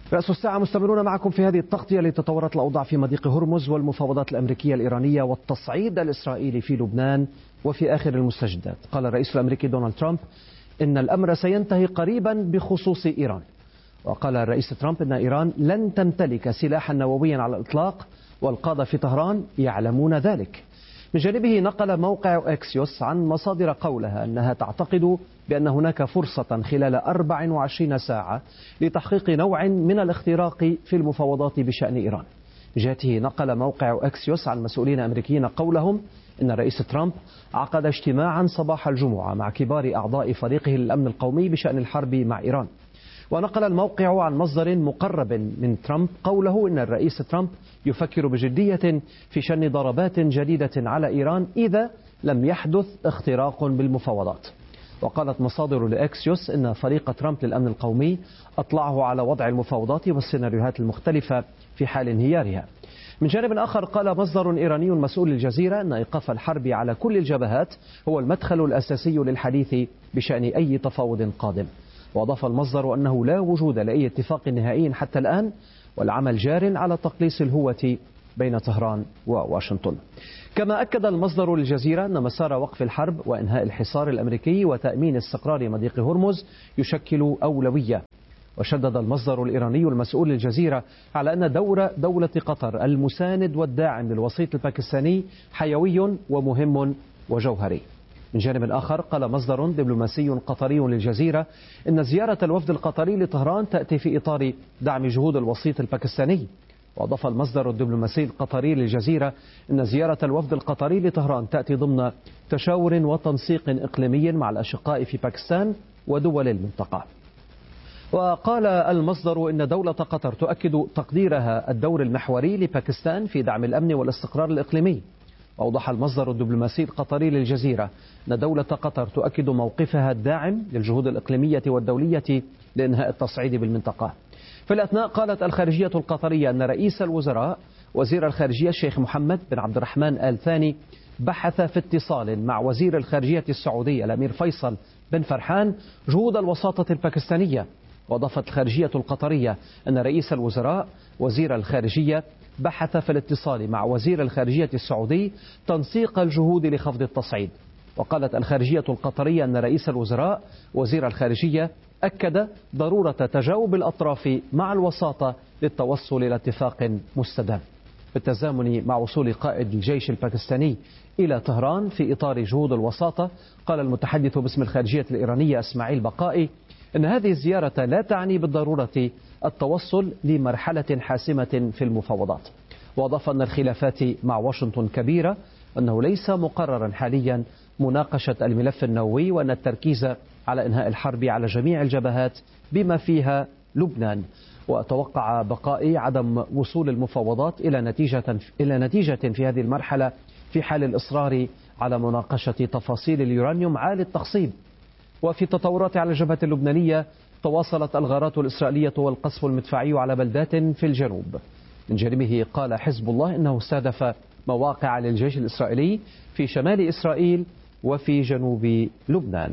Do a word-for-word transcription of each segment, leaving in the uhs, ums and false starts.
رأس الساعة مستمرون معكم في هذه التغطية لتطورات الأوضاع في مضيق هرمز والمفاوضات الأمريكية الإيرانية والتصعيد الإسرائيلي في لبنان وفي آخر المستجدات. قال الرئيس الأمريكي دونالد ترامب إن الأمر سينتهي قريبا بخصوص إيران. وقال الرئيس ترامب إن إيران لن تمتلك سلاحا نوويا على الإطلاق، والقادة في طهران يعلمون ذلك. من جانبه نقل موقع أكسيوس عن مصادر قولها أنها تعتقد بأن هناك فرصة خلال أربع وعشرين ساعة لتحقيق نوع من الاختراق في المفاوضات بشأن إيران. من جهته نقل موقع أكسيوس عن مسؤولين أمريكيين قولهم إن الرئيس ترامب عقد اجتماعا صباح الجمعة مع كبار أعضاء فريقه للأمن القومي بشأن الحرب مع إيران. ونقل الموقع عن مصدر مقرب من ترامب قوله إن الرئيس ترامب يفكر بجدية في شن ضربات جديدة على إيران إذا لم يحدث اختراق بالمفاوضات. وقالت مصادر لأكسيوس إن فريق ترامب للأمن القومي أطلعه على وضع المفاوضات والسيناريوهات المختلفة في حال انهيارها. من جانب آخر قال مصدر إيراني مسؤول للجزيرة أن إيقاف الحرب على كل الجبهات هو المدخل الأساسي للحديث بشأن أي تفاوض قادم. وأضاف المصدر أنه لا وجود لأي اتفاق نهائي حتى الآن، والعمل جار على تقليص الهوة بين طهران وواشنطن. كما أكد المصدر للجزيرة أن مسار وقف الحرب وإنهاء الحصار الأمريكي وتأمين استقرار مضيق هرمز يشكل أولوية. وشدد المصدر الإيراني المسؤول للجزيرة على أن دور دولة قطر المساند والداعم للوسيط الباكستاني حيوي ومهم وجوهري. من جانب آخر قال مصدر دبلوماسي قطري للجزيرة إن زيارة الوفد القطري لطهران تأتي في إطار دعم جهود الوسيط الباكستاني. وأضاف المصدر الدبلوماسي القطري للجزيرة أن زيارة الوفد القطري لطهران تأتي ضمن تشاور وتنسيق إقليمي مع الأشقاء في باكستان ودول المنطقة. وقال المصدر إن دولة قطر تؤكد تقديرها الدور المحوري لباكستان في دعم الأمن والاستقرار الإقليمي. وأوضح المصدر الدبلوماسي القطري للجزيرة أن دولة قطر تؤكد موقفها الداعم للجهود الإقليمية والدولية لإنهاء التصعيد بالمنطقة. في الأثناء قالت الخارجية القطرية أن رئيس الوزراء وزير الخارجية الشيخ محمد بن عبد الرحمن آل ثاني بحث في اتصال مع وزير الخارجية السعودي الأمير فيصل بن فرحان جهود الوساطة الباكستانية. وأضافت الخارجية القطرية أن رئيس الوزراء وزير الخارجية بحث في الاتصال مع وزير الخارجية السعودي تنسيق الجهود لخفض التصعيد. وقالت الخارجية القطرية أن رئيس الوزراء وزير الخارجية أكد ضرورة تجاوب الأطراف مع الوساطة للتوصل إلى اتفاق مستدام. بالتزامن مع وصول قائد الجيش الباكستاني إلى طهران في إطار جهود الوساطة، قال المتحدث باسم الخارجية الإيرانية إسماعيل بقائي أن هذه الزيارة لا تعني بالضرورة التوصل لمرحلة حاسمة في المفاوضات. وأضاف أن الخلافات مع واشنطن كبيرة، أنه ليس مقررا حاليا مناقشة الملف النووي، وأن التركيز على إنهاء الحرب على جميع الجبهات بما فيها لبنان. وأتوقع بقائي عدم وصول المفاوضات إلى نتيجة إلى نتيجة في هذه المرحلة في حال الإصرار على مناقشة تفاصيل اليورانيوم عالي التخصيب. وفي التطورات على الجبهة اللبنانية، تواصلت الغارات الإسرائيلية والقصف المدفعي على بلدات في الجنوب. من جانبه قال حزب الله إنه استهدف مواقع للجيش الإسرائيلي في شمال إسرائيل وفي جنوب لبنان.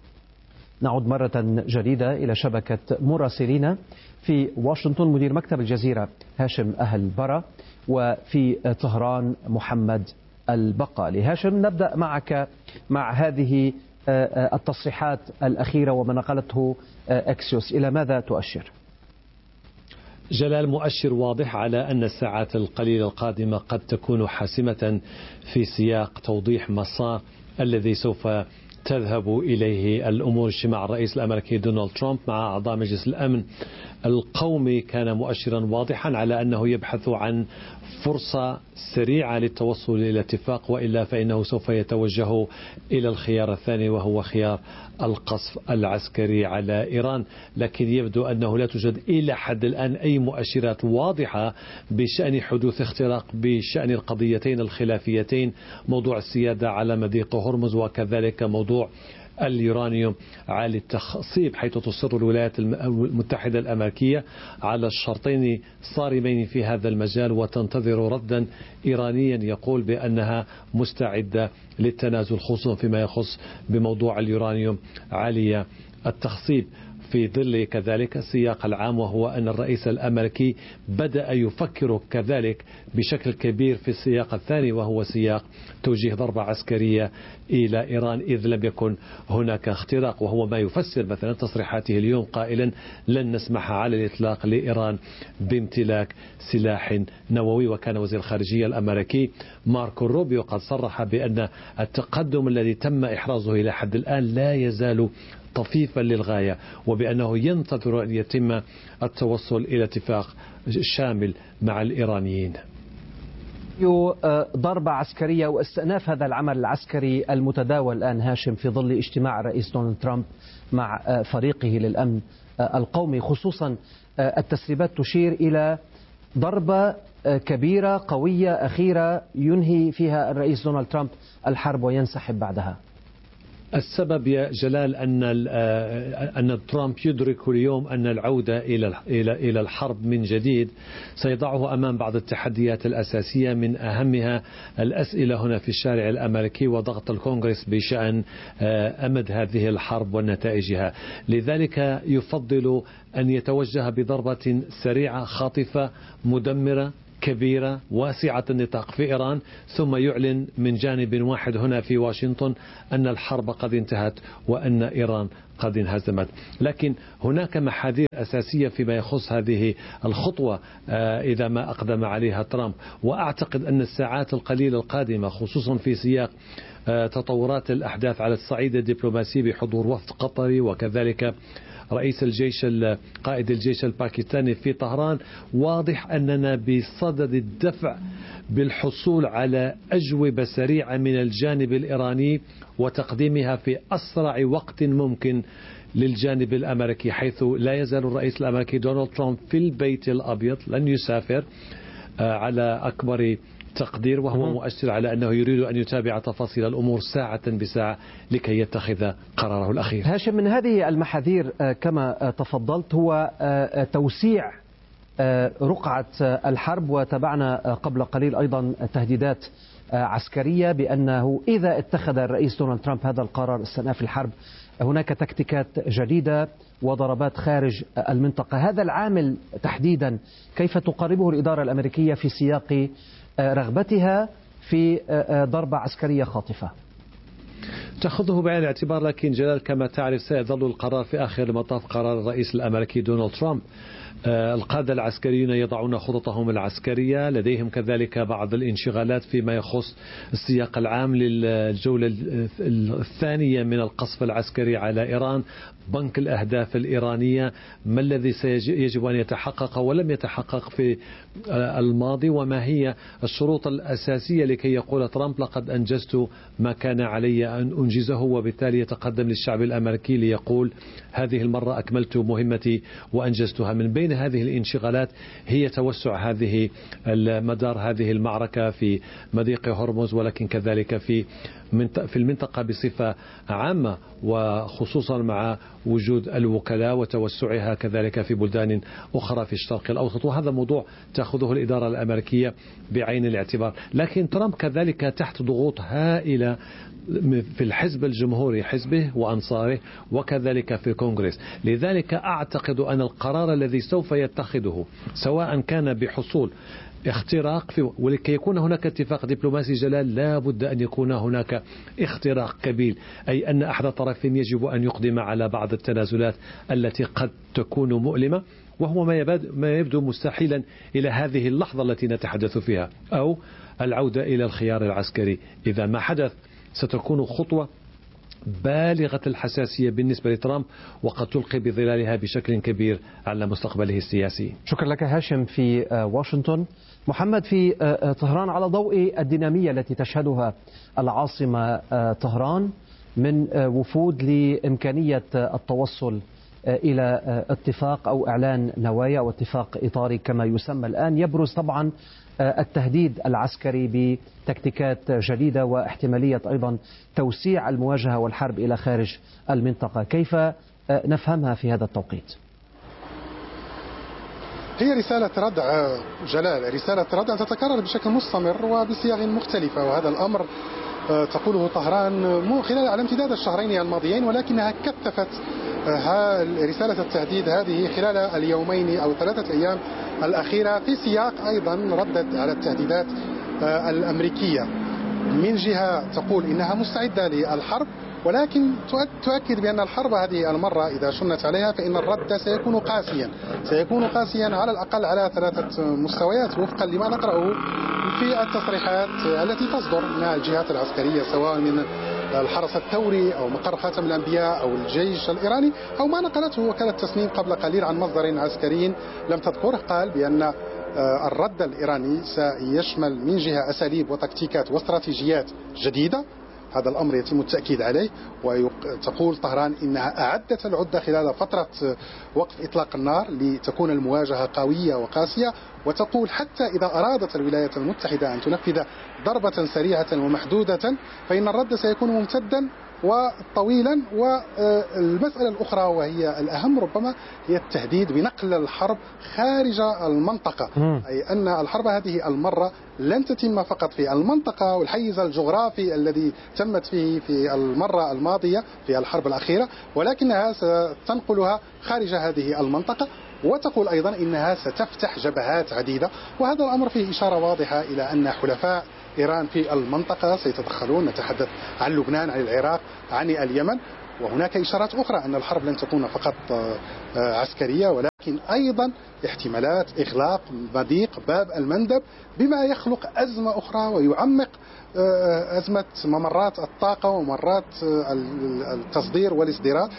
نعود مرة جديدة إلى شبكة مراسلين في واشنطن، مدير مكتب الجزيرة هاشم أهل برا، وفي طهران محمد البقالي. هاشم، نبدأ معك مع هذه التصريحات الأخيرة وما نقلته أكسيوس، إلى ماذا تؤشر؟ جلال، مؤشر واضح على أن الساعات القليلة القادمة قد تكون حاسمة في سياق توضيح مسار الذي سوف تذهب إليه الأمور. اجتماع الرئيس الأمريكي دونالد ترامب مع أعضاء مجلس الأمن القومي كان مؤشرا واضحا على أنه يبحث عن فرصة سريعة للتوصل إلى اتفاق، وإلا فإنه سوف يتوجه إلى الخيار الثاني وهو خيار القصف العسكري على إيران. لكن يبدو أنه لا توجد إلى حد الآن أي مؤشرات واضحة بشأن حدوث اختراق بشأن القضيتين الخلافيتين، موضوع السيادة على مضيق هرمز وكذلك موضوع اليورانيوم عالي التخصيب، حيث تصر الولايات المتحدة الأمريكية على الشرطين صارمين في هذا المجال وتنتظر ردا إيرانيا يقول بأنها مستعدة للتنازل، خصوصا فيما يخص بموضوع اليورانيوم عالي التخصيب. في ظل كذلك السياق العام، وهو أن الرئيس الأمريكي بدأ يفكر كذلك بشكل كبير في السياق الثاني، وهو سياق توجيه ضربة عسكرية إلى إيران إذ لم يكن هناك اختراق، وهو ما يفسر مثلا تصريحاته اليوم قائلا لن نسمح على الإطلاق لإيران بامتلاك سلاح نووي. وكان وزير الخارجية الأمريكي ماركو روبيو قد صرح بأن التقدم الذي تم إحرازه إلى حد الآن لا يزال طفيفا للغاية، وبأنه ينتظر أن يتم التوصل إلى اتفاق شامل مع الإيرانيين. ضربة عسكرية واستئناف هذا العمل العسكري المتداول الآن هاشم في ظل اجتماع الرئيس دونالد ترامب مع فريقه للأمن القومي، خصوصا التسريبات تشير إلى ضربة كبيرة قوية أخيرة ينهي فيها الرئيس دونالد ترامب الحرب وينسحب بعدها. السبب يا جلال أن أن ترامب يدرك اليوم أن العودة إلى إلى إلى الحرب من جديد سيضعه أمام بعض التحديات الأساسية، من أهمها الأسئلة هنا في الشارع الأمريكي وضغط الكونغرس بشأن أمد هذه الحرب ونتائجها. لذلك يفضل أن يتوجه بضربة سريعة خاطفة مدمرة كبيرة واسعة النطاق في إيران، ثم يعلن من جانب واحد هنا في واشنطن أن الحرب قد انتهت وأن إيران قد انهزمت. لكن هناك محاذير أساسية فيما يخص هذه الخطوة إذا ما أقدم عليها ترامب، وأعتقد أن الساعات القليلة القادمة خصوصا في سياق تطورات الأحداث على الصعيد الدبلوماسي بحضور وفد قطري وكذلك رئيس الجيش قائد الجيش الباكستاني في طهران، واضح أننا بصدد الدفع بالحصول على أجوبة سريعة من الجانب الإيراني وتقديمها في أسرع وقت ممكن للجانب الأمريكي، حيث لا يزال الرئيس الأمريكي دونالد ترامب في البيت الأبيض لن يسافر على أكبر تقدير، وهو مؤشر على أنه يريد أن يتابع تفاصيل الأمور ساعة بساعة لكي يتخذ قراره الأخير. هاشم، من هذه المحاذير كما تفضلت هو توسيع رقعة الحرب، وتابعنا قبل قليل أيضا تهديدات عسكرية بأنه إذا اتخذ الرئيس دونالد ترامب هذا القرار استئناف الحرب هناك تكتيكات جديدة وضربات خارج المنطقة. هذا العامل تحديدا كيف تقاربه الإدارة الأمريكية في سياق رغبتها في ضربة عسكرية خاطفة؟ تأخذه بعين الاعتبار، لكن جلال كما تعرف سيظل القرار في آخر المطاف قرار الرئيس الأمريكي دونالد ترامب. القادة العسكريون يضعون خططهم العسكرية، لديهم كذلك بعض الانشغالات فيما يخص السياق العام للجولة الثانية من القصف العسكري على إيران، بنك الأهداف الإيرانية، ما الذي يجب أن يتحقق ولم يتحقق في الماضي، وما هي الشروط الأساسية لكي يقول ترامب لقد أنجزت ما كان علي أن أنجزه، وبالتالي يتقدم للشعب الأمريكي ليقول هذه المرة أكملت مهمتي وأنجزتها. من بين هذه الانشغالات هي توسع هذه مدار هذه المعركة في مضيق هرمز، ولكن كذلك في في المنطقة بصفة عامة، وخصوصا مع وجود الوكلاء وتوسعها كذلك في بلدان أخرى في الشرق الأوسط، وهذا موضوع تأخذه الإدارة الأمريكية بعين الاعتبار. لكن ترامب كذلك تحت ضغوط هائلة في الحزب الجمهوري حزبه وأنصاره وكذلك في الكونغرس. لذلك أعتقد أن القرار الذي سوف يتخذه سواء كان بحصول اختراق في ولكي يكون هناك اتفاق دبلوماسي جلال لا بد أن يكون هناك اختراق كبير، أي أن أحد الطرفين يجب أن يقدم على بعض التنازلات التي قد تكون مؤلمة، وهو ما يبدو مستحيلا إلى هذه اللحظة التي نتحدث فيها، أو العودة إلى الخيار العسكري. إذا ما حدث ستكون خطوة بالغة الحساسية بالنسبة لترامب، وقد تلقي بظلالها بشكل كبير على مستقبله السياسي. شكرا لك هاشم في واشنطن. محمد في طهران، على ضوء الدينامية التي تشهدها العاصمة طهران من وفود لإمكانية التوصل إلى اتفاق أو إعلان نوايا أو اتفاق إطاري كما يسمى الآن، يبرز طبعا التهديد العسكري بتكتيكات جديدة واحتمالية أيضا توسيع المواجهة والحرب إلى خارج المنطقة. كيف نفهمها في هذا التوقيت؟ هي رسالة ردع جلال، رسالة ردع تتكرر بشكل مستمر وبصيغ مختلفة، وهذا الأمر تقوله طهران خلال على امتداد الشهرين الماضيين، ولكنها كثفت رسالة التهديد هذه خلال اليومين أو ثلاثة أيام الأخيرة في سياق أيضا ردت على التهديدات الأمريكية. من جهة تقول إنها مستعدة للحرب، ولكن تؤكد بأن الحرب هذه المرة إذا شنت عليها فإن الرد سيكون قاسيا سيكون قاسيا على الأقل على ثلاثة مستويات وفقا لما نقرأه في التصريحات التي تصدر من الجهات العسكرية، سواء من الحرس الثوري أو مقر خاتم الأنبياء أو الجيش الإيراني أو ما نقلته وكالة تسنيم قبل قليل عن مصدر عسكري لم تذكره. قال بأن الرد الإيراني سيشمل من جهة أساليب وتكتيكات واستراتيجيات جديدة، هذا الأمر يتم التأكيد عليه. وتقول طهران إنها أعدت العدة خلال فترة وقف إطلاق النار لتكون المواجهة قوية وقاسية، وتقول حتى إذا أرادت الولايات المتحدة أن تنفذ ضربة سريعة ومحدودة فإن الرد سيكون ممتدا وطويلا. والمسألة الأخرى وهي الأهم ربما هي التهديد بنقل الحرب خارج المنطقة، أي أن الحرب هذه المرة لن تتم فقط في المنطقة والحيز الجغرافي الذي تمت فيه في المرة الماضية في الحرب الأخيرة، ولكنها ستنقلها خارج هذه المنطقة. وتقول أيضا إنها ستفتح جبهات عديدة، وهذا الأمر فيه إشارة واضحة إلى أن حلفاء إيران في المنطقة سيتدخلون. نتحدث عن لبنان، عن العراق، عن اليمن. وهناك إشارات أخرى أن الحرب لن تكون فقط عسكرية، ولكن أيضا احتمالات إغلاق مضيق باب المندب بما يخلق أزمة أخرى ويعمق أزمة ممرات الطاقة وممرات التصدير والاستيراد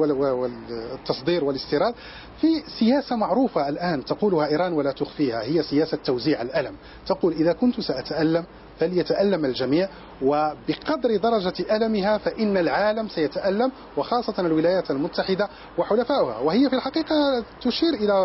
والتصدير والاستيراد في سياسة معروفة الآن تقولها إيران ولا تخفيها، هي سياسة توزيع الألم. تقول إذا كنت سأتألم فليتألم الجميع، وبقدر درجة ألمها فإن العالم سيتألم، وخاصة الولايات المتحدة وحلفائها. وهي في الحقيقة تشير إلى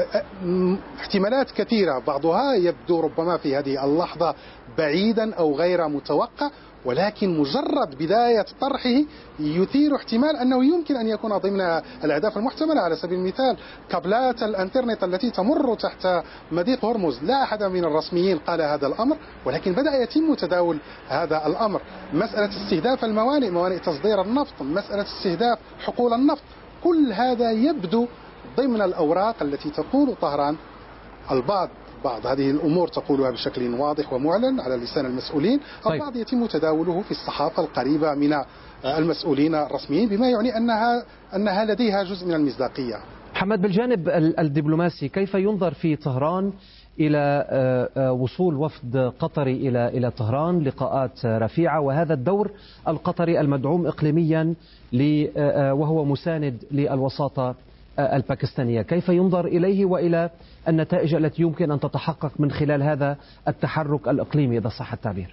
احتمالات كثيرة، بعضها يبدو ربما في هذه اللحظة بعيدا أو غير متوقع، ولكن مجرد بداية طرحه يثير احتمال أنه يمكن أن يكون ضمن الأهداف المحتملة. على سبيل المثال كابلات الانترنت التي تمر تحت مضيق هرمز، لا أحد من الرسميين قال هذا الأمر، ولكن بدأ يتم تداول هذا الأمر. مسألة استهداف الموانئ، موانئ تصدير النفط، مسألة استهداف حقول النفط، كل هذا يبدو ضمن الأوراق التي تقول طهران. البعض بعض هذه الأمور تقولها بشكل واضح ومعلن على لسان المسؤولين، البعض يتم تداوله في الصحافة القريبة من المسؤولين الرسميين، بما يعني أنها أنها لديها جزء من المصداقية. محمد، بالجانب الدبلوماسي كيف ينظر في طهران إلى وصول وفد قطري إلى إلى طهران، لقاءات رفيعة، وهذا الدور القطري المدعوم إقليميا وهو مساند للوساطة الباكستانية، كيف ينظر إليه وإلى النتائج التي يمكن أن تتحقق من خلال هذا التحرك الإقليمي إذا صح التعبير؟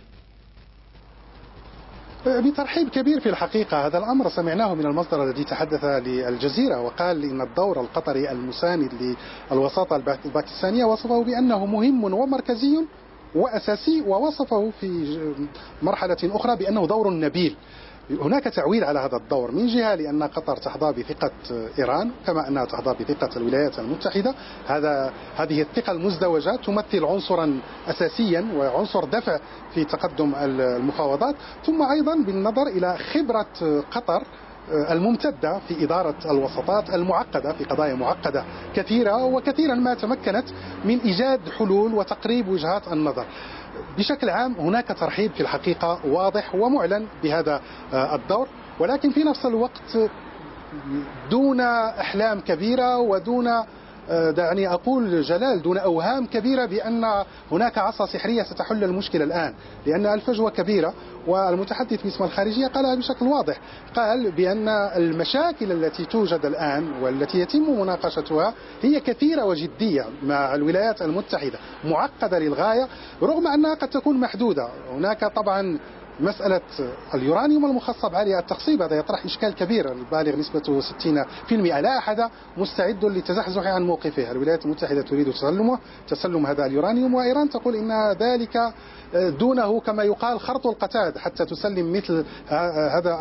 بترحيب كبير في الحقيقة. هذا الأمر سمعناه من المصدر الذي تحدث للجزيرة، وقال إن الدور القطري المساند للوساطة الباكستانية وصفه بأنه مهم ومركزي وأساسي، ووصفه في مرحلة أخرى بأنه دور نبيل. هناك تعويل على هذا الدور، من جهة لأن قطر تحظى بثقة إيران كما أنها تحظى بثقة الولايات المتحدة. هذا هذه الثقة المزدوجة تمثل عنصرا أساسيا وعنصر دفع في تقدم المفاوضات، ثم أيضا بالنظر إلى خبرة قطر الممتدة في إدارة الوساطات المعقدة في قضايا معقدة كثيرة، وكثيرا ما تمكنت من إيجاد حلول وتقريب وجهات النظر. بشكل عام هناك ترحيب في الحقيقة واضح ومعلن بهذا الدور، ولكن في نفس الوقت دون أحلام كبيرة ودون دعني أقول جلال دون أوهام كبيرة بأن هناك عصا سحرية ستحل المشكلة الآن، لأن الفجوة كبيرة. والمتحدث باسم الخارجية قالها بشكل واضح، قال بأن المشاكل التي توجد الآن والتي يتم مناقشتها هي كثيرة وجدية مع الولايات المتحدة، معقدة للغاية رغم أنها قد تكون محدودة. هناك طبعا مسألة اليورانيوم المخصب عالي التخصيب، هذا يطرح إشكال كبير بالغ نسبته ستين بالمئة، لا أحد مستعد للتزحزح عن موقفه. الولايات المتحدة تريد تسلمه تسلم هذا اليورانيوم، وإيران تقول إن ذلك دونه كما يقال خرط القتاد حتى تسلم مثل هذا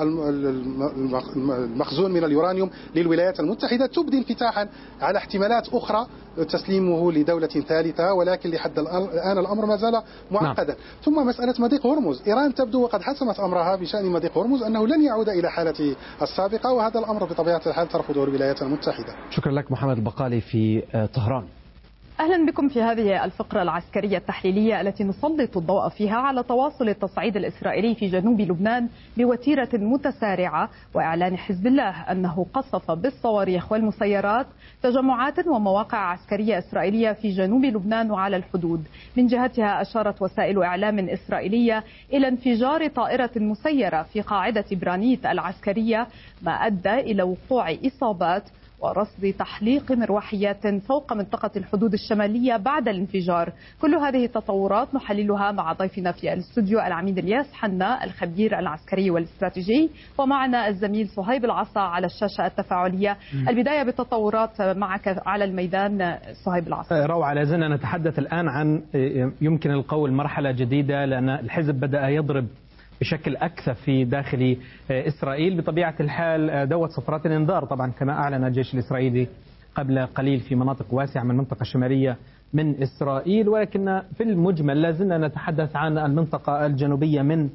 المخزون من اليورانيوم للولايات المتحدة، تبدي انفتاحا على احتمالات أخرى تسليمه لدولة ثالثة، ولكن لحد الآن الأمر ما زال معقدا. نعم. ثم مسألة مضيق هرمز، إيران تبدو وقد حسمت أمرها بشأن مضيق هرمز أنه لن يعود إلى حالته السابقة، وهذا الأمر بطبيعة الحال ترفضه الولايات المتحدة. شكرا لك محمد البقالي في طهران. أهلا بكم في هذه الفقرة العسكرية التحليلية التي نسلط الضوء فيها على تواصل التصعيد الإسرائيلي في جنوب لبنان بوتيرة متسارعة، وإعلان حزب الله أنه قصف بالصواريخ والمسيرات تجمعات ومواقع عسكرية إسرائيلية في جنوب لبنان وعلى الحدود. من جهتها أشارت وسائل إعلام إسرائيلية إلى انفجار طائرة مسيرة في قاعدة برانيت العسكرية، ما أدى إلى وقوع إصابات ورصد تحليق مروحيات فوق منطقة الحدود الشمالية بعد الانفجار. كل هذه التطورات نحللها مع ضيفنا في الاستوديو العميد الياس حنا الخبير العسكري والاستراتيجي، ومعنا الزميل صهيب العصا على الشاشة التفاعلية. البداية بالتطورات معك على الميدان صهيب العصا. روعة، لازلنا نتحدث الآن عن يمكن القول مرحلة جديدة، لأن الحزب بدأ يضرب بشكل أكثف في داخل إسرائيل. بطبيعة الحال دوت صفارات الإنذار طبعا كما أعلن الجيش الإسرائيلي قبل قليل في مناطق واسعة من المنطقة الشمالية من إسرائيل، ولكن في المجمل لازلنا نتحدث عن المنطقة الجنوبية من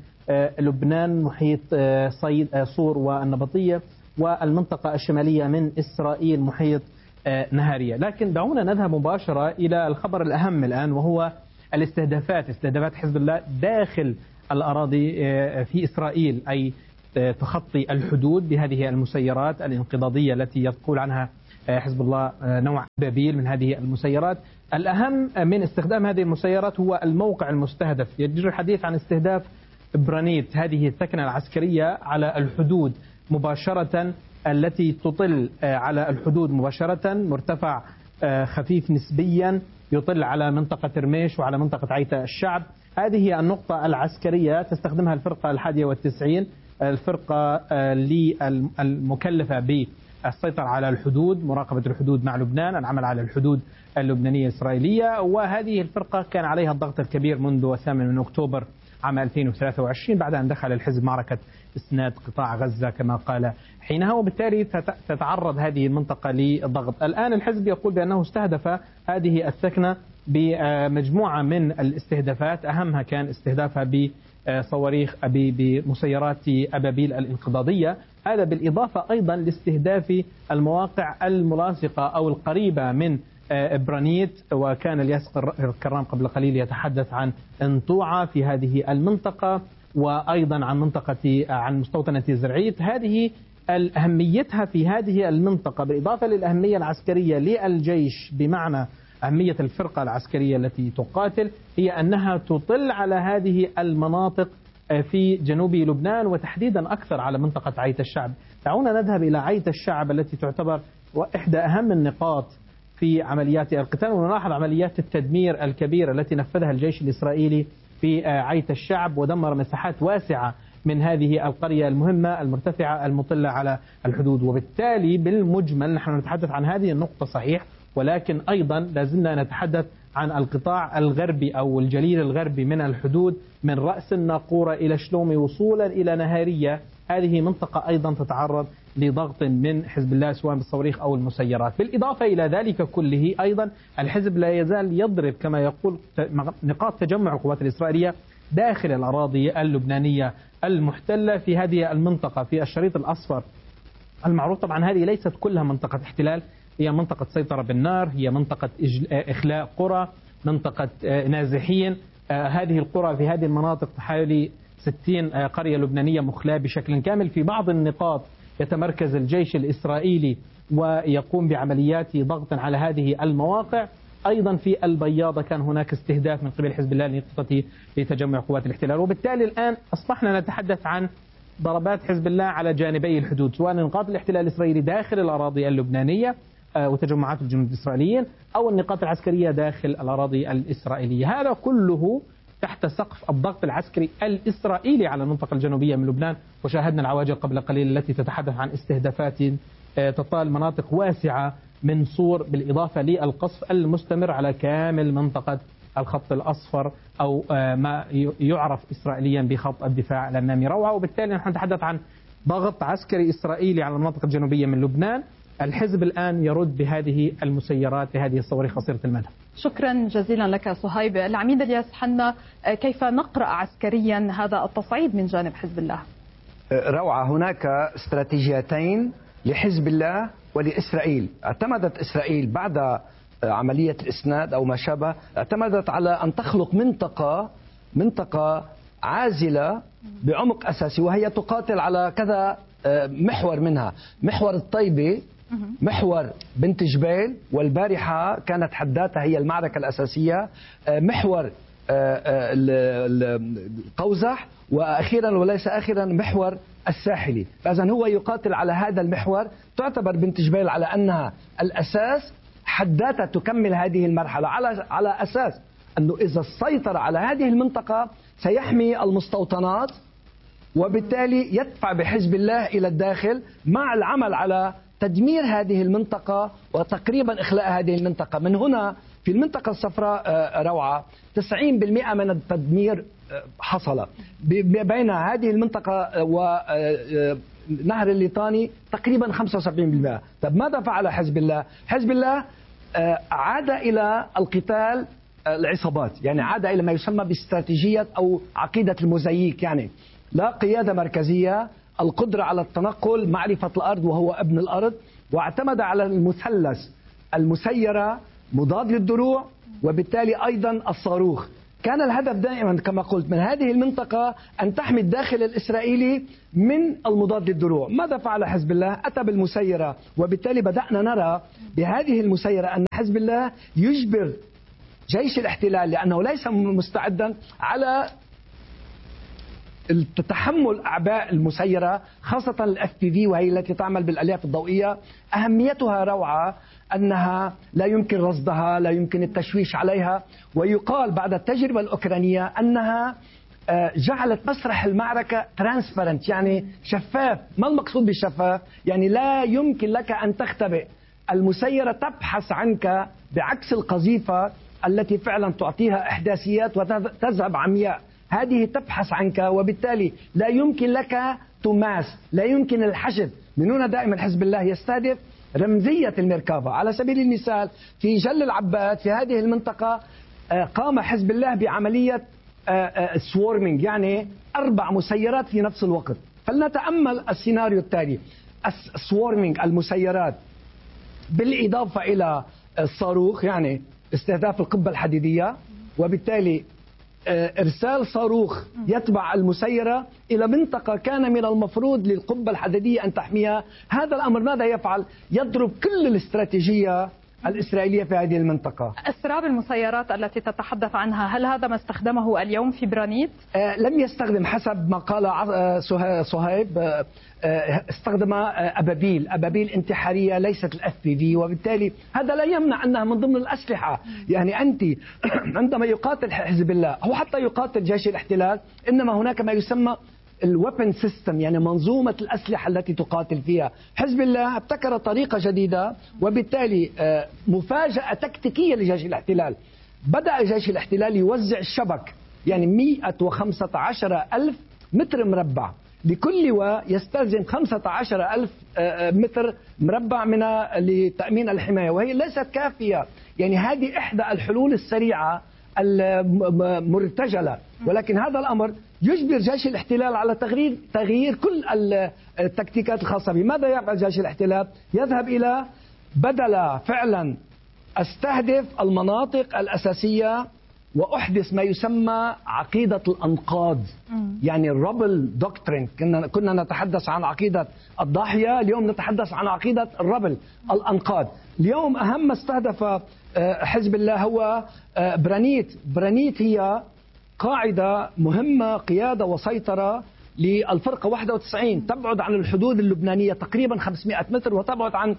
لبنان محيط صيد صور والنبطية، والمنطقة الشمالية من إسرائيل محيط نهارية. لكن دعونا نذهب مباشرة إلى الخبر الأهم الآن، وهو الاستهدافات استهدافات حزب الله داخل الأراضي في إسرائيل، أي تخطي الحدود بهذه المسيرات الانقضاضية التي يقول عنها حزب الله نوع أبابيل من هذه المسيرات. الأهم من استخدام هذه المسيرات هو الموقع المستهدف. يجري الحديث عن استهداف برانيت، هذه الثكنة العسكرية على الحدود مباشرة، التي تطل على الحدود مباشرة، مرتفع خفيف نسبيا يطل على منطقة رميش وعلى منطقة عيتا الشعب. هذه هي النقطة العسكرية تستخدمها الفرقة الحادية والتسعين، الفرقة المكلفة بالسيطرة على الحدود، مراقبة الحدود مع لبنان، العمل على الحدود اللبنانية الإسرائيلية. وهذه الفرقة كان عليها الضغط الكبير منذ الثامن من أكتوبر عام ألفين وثلاثة وعشرين بعد أن دخل الحزب معركة إسناد قطاع غزة كما قال حينها، وبالتالي تتعرض هذه المنطقة للضغط. الآن الحزب يقول بأنه استهدف هذه الثكنة بمجموعة من الاستهدافات، أهمها كان استهدافها بصواريخ بمسيرات أبابيل الانقضاضية. هذا بالإضافة أيضا لاستهداف المواقع الملاصقة أو القريبة من برانيت، وكان الياس كرام قبل قليل يتحدث عن انطوعة في هذه المنطقة، وأيضا عن منطقة عن مستوطنة زرعيت. هذه أهميتها في هذه المنطقة بالإضافة للأهمية العسكرية للجيش، بمعنى أهمية الفرقة العسكرية التي تقاتل، هي أنها تطل على هذه المناطق في جنوب لبنان، وتحديدا أكثر على منطقة عيت الشعب. دعونا نذهب إلى عيت الشعب التي تعتبر إحدى أهم النقاط في عمليات القتال، ونلاحظ عمليات التدمير الكبيرة التي نفذها الجيش الإسرائيلي في عيت الشعب، ودمر مساحات واسعة من هذه القرية المهمة المرتفعة المطلة على الحدود. وبالتالي بالمجمل نحن نتحدث عن هذه النقطة صحيح، ولكن أيضا لازلنا نتحدث عن القطاع الغربي أو الجليل الغربي من الحدود، من رأس الناقورة إلى شلومي وصولا إلى نهارية. هذه منطقة أيضا تتعرض لضغط من حزب الله سواء بالصواريخ أو المسيرات. بالإضافة إلى ذلك كله أيضا الحزب لا يزال يضرب كما يقول نقاط تجمع القوات الإسرائيلية داخل الأراضي اللبنانية المحتلة في هذه المنطقة في الشريط الأصفر المعروف. طبعا هذه ليست كلها منطقة احتلال، هي منطقة سيطرة بالنار، هي منطقة إخلاء قرى، منطقة نازحين. هذه القرى في هذه المناطق حوالي ستين قرية لبنانية مخلاة بشكل كامل. في بعض النقاط يتمركز الجيش الإسرائيلي ويقوم بعمليات ضغط على هذه المواقع. أيضا في البياضة كان هناك استهداف من قبل حزب الله لنقطة لتجمع قوات الاحتلال. وبالتالي الآن أصبحنا نتحدث عن ضربات حزب الله على جانبي الحدود، سواء نقاط الاحتلال الإسرائيلي داخل الأراضي اللبنانية وتجمعات الجنود الإسرائيليين، أو النقاط العسكرية داخل الأراضي الإسرائيلية. هذا كله تحت سقف الضغط العسكري الإسرائيلي على المنطقة الجنوبية من لبنان. وشاهدنا العواجل قبل قليل التي تتحدث عن استهدافات تطال مناطق واسعة من صور، بالإضافة للقصف المستمر على كامل منطقة الخط الأصفر أو ما يعرف إسرائيليا بخط الدفاع الأمامي روعة. وبالتالي نحن نتحدث عن ضغط عسكري إسرائيلي على المناطق الجنوبية من لبنان، الحزب الآن يرد بهذه المسيرات بهذه الصواريخ قصيرة المدى. شكرا جزيلا لك صهيب. العميد الياس حنا، كيف نقرأ عسكريا هذا التصعيد من جانب حزب الله؟ روعة. هناك استراتيجيتين لحزب الله ولإسرائيل. اعتمدت إسرائيل بعد عملية الإسناد أو ما شابه، اعتمدت على أن تخلق منطقة منطقة عازلة بعمق أساسي، وهي تقاتل على كذا محور منها: محور الطيبة، محور بنت جبيل، والبارحة كانت حداتها هي المعركة الأساسية، محور القوزح، وأخيرا وليس آخرا محور الساحلي. فإذا هو يقاتل على هذا المحور. تعتبر بنت جبيل على أنها الأساس، حداتها تكمل هذه المرحلة على على أساس أنه إذا سيطر على هذه المنطقة سيحمي المستوطنات، وبالتالي يدفع بحزب الله إلى الداخل مع العمل على تدمير هذه المنطقة وتقريبا إخلاء هذه المنطقة. من هنا في المنطقة الصفراء روعة تسعين بالمئة من التدمير حصل، بين هذه المنطقة ونهر الليطاني تقريبا خمسة وسبعين بالمئة. طب ماذا فعل حزب الله؟ حزب الله عاد إلى القتال العصابات، يعني عاد إلى ما يسمى باستراتيجية أو عقيدة الموزاييك، يعني لا قيادة مركزية، القدرة على التنقل، معرفة الأرض وهو ابن الأرض، واعتمد على المثلث: المسيرة، مضاد للدروع، وبالتالي أيضا الصاروخ. كان الهدف دائما كما قلت من هذه المنطقة أن تحمي الداخل الإسرائيلي من المضاد للدروع. ماذا فعل حزب الله؟ أتى بالمسيرة، وبالتالي بدأنا نرى بهذه المسيرة أن حزب الله يجبر جيش الاحتلال، لأنه ليس مستعدا على تحمل أعباء المسيرة، خاصة الأف بي في وهي التي تعمل بالألياف الضوئية. أهميتها روعة، أنها لا يمكن رصدها، لا يمكن التشويش عليها، ويقال بعد التجربة الأوكرانية أنها جعلت مسرح المعركة ترانسبرنت، يعني شفاف. ما المقصود بالشفاف؟ يعني لا يمكن لك أن تختبئ. المسيرة تبحث عنك بعكس القذيفة التي فعلا تعطيها إحداثيات وتذهب عمياء. هذه تبحث عنك، وبالتالي لا يمكن لك تماس، لا يمكن الحشد. من هنا دائما حزب الله يستهدف رمزية الميركافا. على سبيل المثال في جل العباد في هذه المنطقة قام حزب الله بعملية سوورمينج، يعني أربع مسيرات في نفس الوقت. فلنتأمل السيناريو التالي: السوورمينج، المسيرات، بالإضافة إلى الصاروخ، يعني استهداف القبة الحديدية، وبالتالي إرسال صاروخ يتبع المسيرة إلى منطقة كان من المفروض للقبة الحديدية أن تحميها. هذا الأمر ماذا يفعل؟ يضرب كل الاستراتيجية الإسرائيلية في هذه المنطقة. أسراب المسيرات التي تتحدث عنها، هل هذا ما استخدمه اليوم في برانيت؟ آه لم يستخدم، حسب ما قال صهيب، آه استخدم أبابيل أبابيل انتحارية ليست الأف بي في، وبالتالي هذا لا يمنع أنها من ضمن الأسلحة. يعني أنت عندما يقاتل حزب الله أو حتى يقاتل جيش الاحتلال، إنما هناك ما يسمى الويبن سيستم، يعني منظومة الأسلحة التي تقاتل فيها. حزب الله ابتكر طريقة جديدة، وبالتالي مفاجأة تكتيكية لجيش الاحتلال. بدأ جيش الاحتلال يوزع الشبك، يعني مئة وخمسة عشر ألف متر مربع، لكل لواء يستلزم خمسة عشر ألف متر مربع من لتأمين الحماية، وهي ليست كافية. يعني هذه إحدى الحلول السريعة المرتجلة، ولكن هذا الأمر يجبر جيش الاحتلال على تغيير تغيير كل التكتيكات الخاصة به. ماذا يفعل جيش الاحتلال؟ يذهب إلى بدل فعلا استهدف المناطق الأساسية وأحدث ما يسمى عقيدة الأنقاض، يعني الربل دوكترين. كنا كنا نتحدث عن عقيدة الضاحية، اليوم نتحدث عن عقيدة الربل، الأنقاض. اليوم أهم ما استهدف حزب الله هو برانيت. برانيت هي قاعدة مهمة، قيادة وسيطرة للفرقة واحد وتسعين، تبعد عن الحدود اللبنانية تقريبا خمسمئة متر، وتبعد عن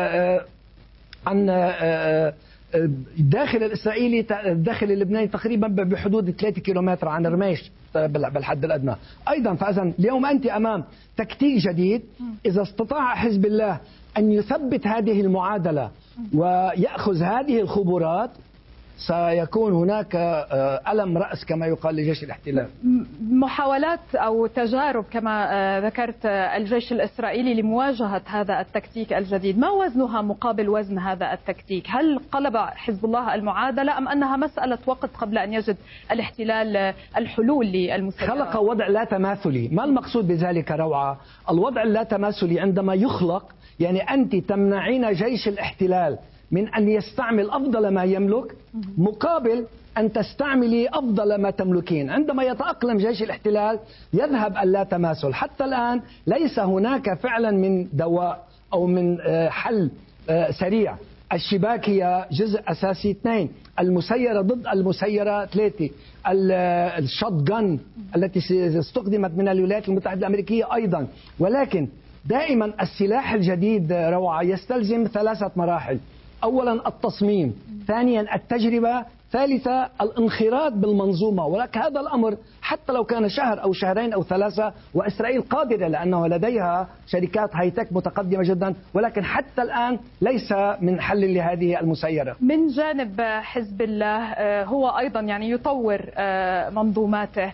عن الداخل الإسرائيلي الداخل اللبناني تقريبا بحدود ثلاثة كيلومتر عن رميش بالحد الأدنى أيضا. فإذا اليوم أنت أمام تكتيك جديد. إذا استطاع حزب الله أن يثبت هذه المعادلة ويأخذ هذه الخبرات، سيكون هناك ألم رأس كما يقال لجيش الاحتلال. محاولات أو تجارب كما ذكرت الجيش الإسرائيلي لمواجهة هذا التكتيك الجديد، ما وزنها مقابل وزن هذا التكتيك؟ هل قلب حزب الله المعادلة أم أنها مسألة وقت قبل أن يجد الاحتلال الحلول للمسيرات؟ خلق وضع لا تماثلي. ما المقصود بذلك روعة؟ الوضع اللا تماثلي عندما يخلق، يعني أنت تمنعين جيش الاحتلال من أن يستعمل أفضل ما يملك مقابل أن تستعملي أفضل ما تملكين. عندما يتأقلم جيش الاحتلال يذهب اللا تماثل. حتى الآن ليس هناك فعلا من دواء أو من حل سريع. الشباك هي جزء أساسي اثنين، المسيرة ضد المسيرة ثلاثة، الشوت جن التي استخدمت من الولايات المتحدة الأمريكية أيضا. ولكن دائما السلاح الجديد روعة يستلزم ثلاثة مراحل: أولا التصميم، ثانيا التجربة، ثالثا الانخراط بالمنظومة. ولكن هذا الأمر حتى لو كان شهر أو شهرين أو ثلاثة، وإسرائيل قادرة لأنه لديها شركات هاي تك متقدمة جدا، ولكن حتى الآن ليس من حل لهذه المسيرة. من جانب حزب الله هو أيضا يعني يطور منظوماته.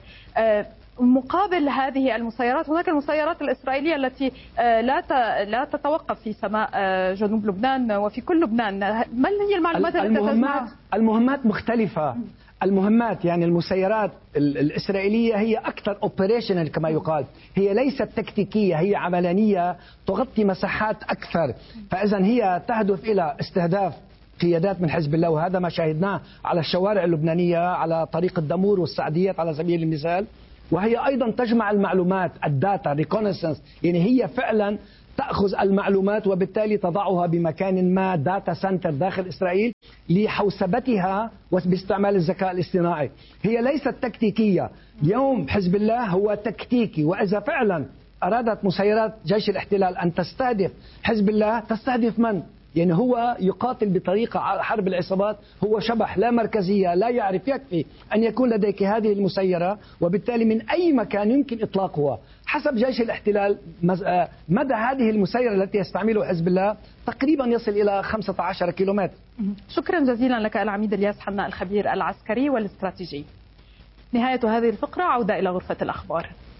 مقابل هذه المسيرات هناك المسيرات الإسرائيلية التي لا لا تتوقف في سماء جنوب لبنان وفي كل لبنان. ما هي المعلومات التي المهمات المهمات مختلفة. المهمات يعني المسيرات الإسرائيلية هي أكثر اوبريشنال كما يقال، هي ليست تكتيكية، هي عملانية تغطي مساحات أكثر. فإذا هي تهدف إلى استهداف قيادات من حزب الله، وهذا ما شاهدناه على الشوارع اللبنانية على طريق الدمور والسعديات على سبيل المثال. وهي أيضا تجمع المعلومات، الداتا ريكونيسنس، يعني هي فعلا تأخذ المعلومات وبالتالي تضعها بمكان ما، داتا سنتر داخل إسرائيل لحوسبتها وباستعمال الذكاء الاصطناعي. هي ليست تكتيكية. اليوم حزب الله هو تكتيكي، وإذا فعلا أرادت مسيرات جيش الاحتلال أن تستهدف حزب الله، تستهدف من؟ يعني هو يقاتل بطريقة حرب العصابات، هو شبح لا مركزية، لا يعرف. يكفي أن يكون لديك هذه المسيرة وبالتالي من أي مكان يمكن إطلاقها. حسب جيش الاحتلال مدى هذه المسيرة التي يستعملها حزب الله تقريبا يصل إلى خمسة عشر كيلومتر. شكرا جزيلا لك العميد الياس حنا الخبير العسكري والاستراتيجي. نهاية هذه الفقرة، عودة إلى غرفة الأخبار.